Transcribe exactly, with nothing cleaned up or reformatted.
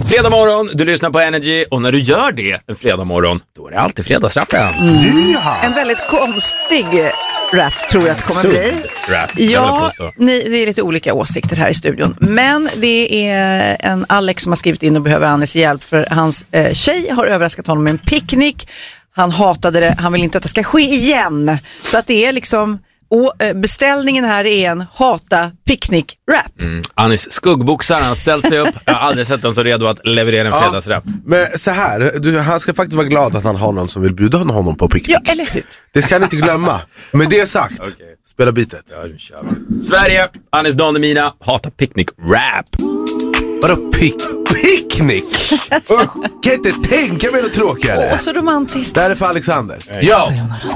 Fredag morgon, du lyssnar på Energy och när du gör det en fredag morgon, då är det alltid fredagsrappen. Mm. Ja. En väldigt konstig rap tror jag att det kommer bli. Rap, ja, ni, det är lite olika åsikter här i studion. Men det är en Alex som har skrivit in och behöver Anis hjälp för hans eh, tjej har överraskat honom med en picknick. Han hatade det, han vill inte att det ska ske igen. Så att det är liksom... Och beställningen här är en hata picknick rap. Mm. Anis skuggboxar, han har ställt sig upp. Jag har aldrig sett den så redo att leverera en ja, fredagsrap. Men så här, du, han ska faktiskt vara glad att han har någon som vill bjuda honom på picknick. Ja, eller hur? Det ska han inte glömma. Med det sagt, okay. Spela bitet. Ja, nu kör vi. Sverige, Anis Don Demina, hata picknick rap. Vadå pick, picknick? Kan inte tänka mig något tråkigare. Åh, så romantiskt. Det här är för Alexander. Yo!